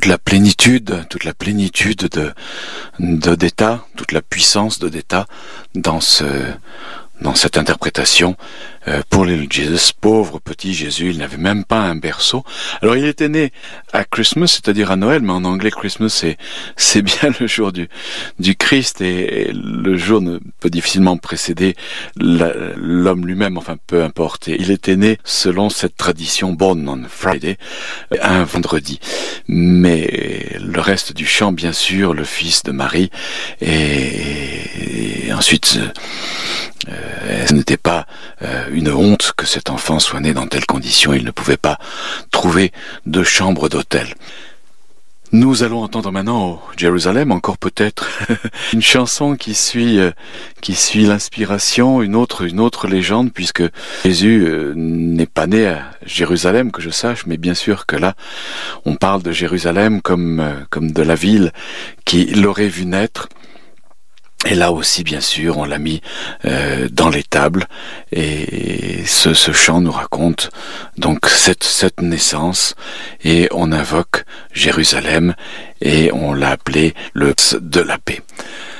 toute la plénitude d'Odetta, toute la puissance d'Odetta dans cette interprétation pour Little Jesus. Pauvre petit Jésus, il n'avait même pas un berceau. Alors il était né à Christmas, c'est-à-dire à Noël, mais en anglais Christmas c'est bien le jour du Christ, et le jour ne peut difficilement précéder l'homme lui-même, enfin peu importe. Et il était né selon cette tradition, born on Friday, un vendredi. Mais le reste du chant, bien sûr, le fils de Marie, et ensuite ce n'était pas une honte que cet enfant soit né dans telles conditions. Il ne pouvait pas trouver de chambre d'hôtel. Nous allons entendre maintenant au Jérusalem, encore peut-être une chanson qui suit l'inspiration, une autre légende, puisque Jésus n'est pas né à Jérusalem, que je sache, mais bien sûr que là, on parle de Jérusalem comme de la ville qui l'aurait vu naître. Et là aussi, bien sûr, on l'a mis dans l'étable, et ce chant nous raconte donc cette naissance, et on invoque Jérusalem, et on l'a appelé le de la paix.